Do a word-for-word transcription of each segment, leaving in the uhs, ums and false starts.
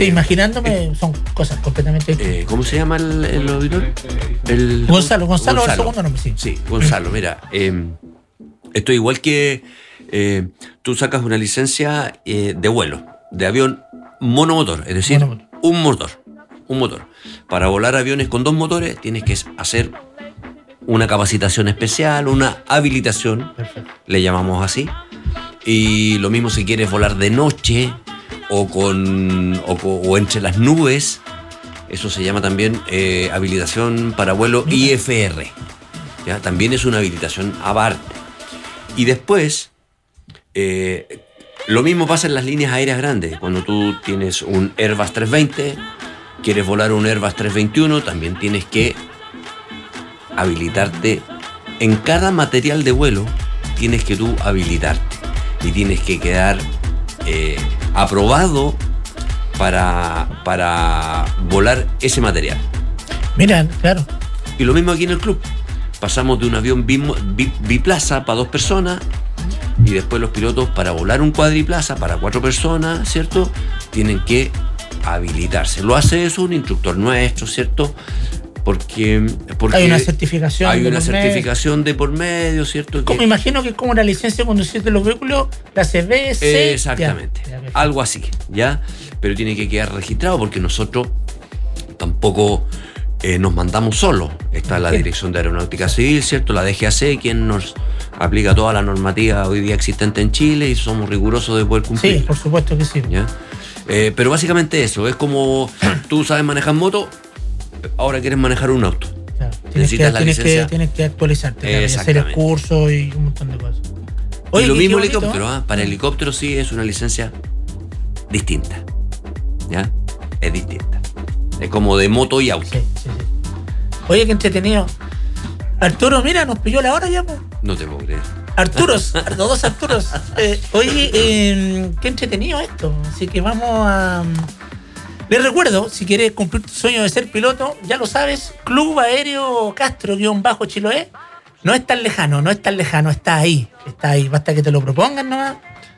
estoy imaginándome, eh, son cosas completamente... Eh, ¿Cómo se llama el, el auditor? El, Gonzalo, Gonzalo, Gonzalo. el segundo nombre, sí. Sí, Gonzalo, mira, eh, esto igual que eh, tú sacas una licencia eh, de vuelo, de avión monomotor, es decir, monomotor. un motor, un motor. Para volar aviones con dos motores tienes que hacer una capacitación especial, una habilitación, perfecto, le llamamos así. Y lo mismo si quieres volar de noche o con o, o entre las nubes, eso se llama también eh, habilitación para vuelo I F R. ¿Ya? También es una habilitación aparte. Y después, eh, lo mismo pasa en las líneas aéreas grandes. Cuando tú tienes un Airbus trescientos veinte, quieres volar un Airbus trescientos veintiuno, también tienes que habilitarte. En cada material de vuelo tienes que tú habilitarte y tienes que quedar eh, aprobado para, para volar ese material. Mira, claro. Y lo mismo aquí en el club. Pasamos de un avión biplaza para dos personas y después los pilotos para volar un cuadriplaza para cuatro personas, ¿cierto? Tienen que habilitarse. Lo hace eso un instructor nuestro, ¿cierto? Porque, porque hay una certificación hay de una por certificación medio. de por medio, ¿cierto? Como que, imagino que es como la licencia de conducir de los vehículos, la C B C. Exactamente, ya, ya, algo así, ¿ya? Pero tiene que quedar registrado porque nosotros tampoco eh, nos mandamos solos. Está la Dirección de Aeronáutica Civil, ¿cierto? La D G A C, quien nos aplica toda la normativa hoy día existente en Chile y somos rigurosos de poder cumplir. Sí, por supuesto que sí. ¿Ya? Eh, pero básicamente eso, es como tú sabes manejar moto, ahora quieres manejar un auto. Claro, necesitas que, la tienes licencia. Que, tienes que actualizarte, claro, y hacer el curso y un montón de cosas. Oye, y lo mismo el helicóptero, ¿eh? Para el helicóptero sí es una licencia distinta. ¿Ya? Es distinta. Es como de moto y auto. Sí, sí, sí. Oye, qué entretenido. Arturo, mira, nos pilló la hora ya, pues. No te puedo creer. Arturos, los dos Arturos. Eh, oye, eh, qué entretenido esto. Así que vamos a... Les recuerdo, si quieres cumplir tu sueño de ser piloto, ya lo sabes, Club Aéreo Castro-Chiloé, no es tan lejano, no es tan lejano, está ahí, está ahí, basta que te lo propongan nomás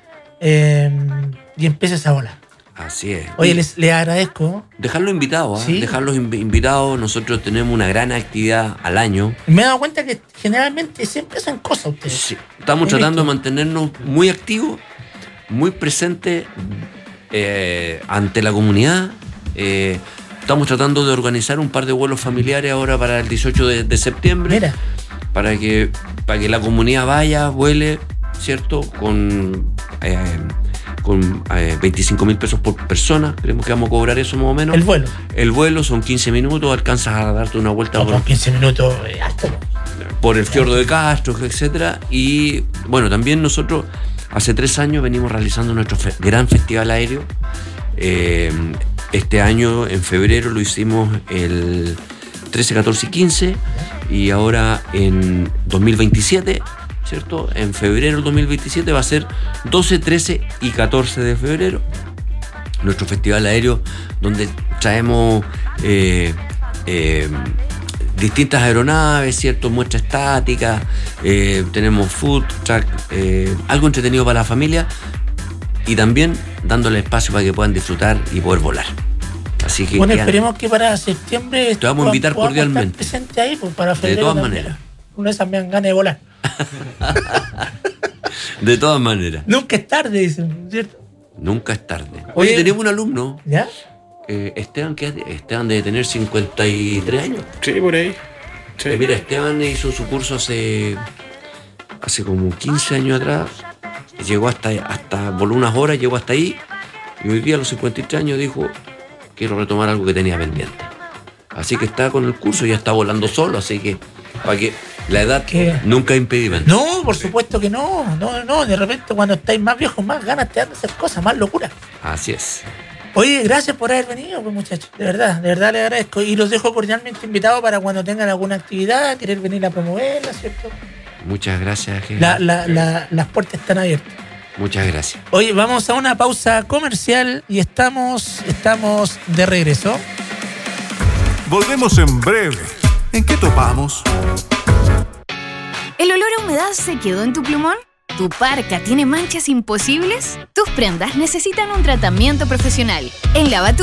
eh, y empieces a volar. Así es. Oye, les, les agradezco. Dejarlos invitados, ¿eh? ¿Sí? Dejarlos inv- invitados, nosotros tenemos una gran actividad al año. Me he dado cuenta que generalmente siempre hacen cosas ustedes. Sí, estamos He tratando visto. de mantenernos muy activos, muy presentes eh, ante la comunidad. Eh, estamos tratando de organizar un par de vuelos familiares ahora para el dieciocho de, de septiembre. Mira. Para que, para que la comunidad vaya, vuele, ¿cierto? Con, eh, con eh, veinticinco mil pesos por persona. Creemos que vamos a cobrar eso más o menos. El vuelo. El vuelo son quince minutos, alcanzas a darte una vuelta No, por, con quince minutos eh, alto. por el fiordo de Castro, etcétera. Y bueno, también nosotros hace tres años venimos realizando nuestro fe- gran festival aéreo. Eh, este año, en febrero, lo hicimos el trece, catorce y quince. Y ahora en dos mil veintisiete, ¿cierto? En febrero del dos mil veintisiete va a ser doce, trece y catorce de febrero. Nuestro festival aéreo, donde traemos eh, eh, distintas aeronaves, ¿cierto? Muestra estática, eh, tenemos food truck, eh, algo entretenido para la familia y también dándole espacio para que puedan disfrutar y poder volar. Así que Bueno, quedan, esperemos que para septiembre te vamos a invitar podamos cordialmente. estar presente ahí, pues para febrero De todas también. maneras. Una de esas me dan ganas de volar. De todas maneras. Nunca es tarde, dicen, ¿cierto? Nunca es tarde. Oye, Oye, tenemos un alumno, ¿ya? eh, Esteban, que Esteban debe tener cincuenta y tres años. Sí, por ahí. Sí. Eh, mira, Esteban hizo su curso hace, hace como quince años atrás. Llegó hasta, hasta, voló unas horas, llegó hasta ahí. Y hoy día a los cincuenta y tres años dijo, quiero retomar algo que tenía pendiente. Así que está con el curso, ya está volando solo, así que para que la edad ¿Qué? nunca es impedimento. No, por supuesto que no. No, no, de repente cuando estáis más viejos, más ganas te dan de hacer cosas, más locuras. Así es. Oye, gracias por haber venido, pues muchachos. De verdad, de verdad les agradezco. Y los dejo cordialmente invitados para cuando tengan alguna actividad, querer venir a promoverla, ¿cierto? Muchas gracias, Jesús. La, la, la, las puertas están abiertas. Muchas gracias. Oye, vamos a una pausa comercial y estamos, estamos de regreso. Volvemos en breve. ¿En qué topamos? ¿El olor a humedad se quedó en tu plumón? ¿Tu parca tiene manchas imposibles? Tus prendas necesitan un tratamiento profesional. En Lavatur